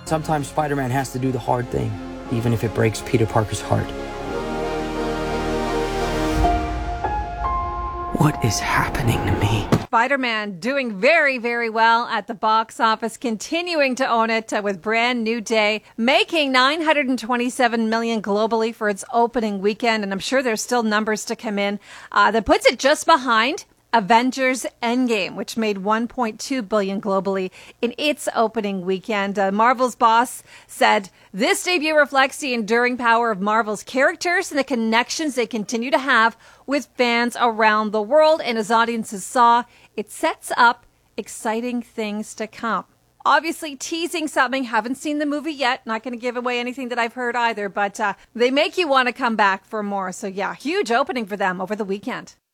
Sometimes Spider-Man has to do the hard thing, even if it breaks Peter Parker's heart. What is happening to me? Spider-Man doing very, very well at the box office, continuing to own it with Brand New Day, making $927 million globally for its opening weekend. And I'm sure there's still numbers to come in. That puts it just behind Avengers Endgame, which made $1.2 billion globally in its opening weekend. Marvel's boss said, "This debut reflects the enduring power of Marvel's characters and the connections they continue to have with fans around the world." And as audiences saw, it sets up exciting things to come. Obviously teasing something. Haven't seen the movie yet. Not going to give away anything that I've heard either, but they make you want to come back for more. So yeah, huge opening for them over the weekend.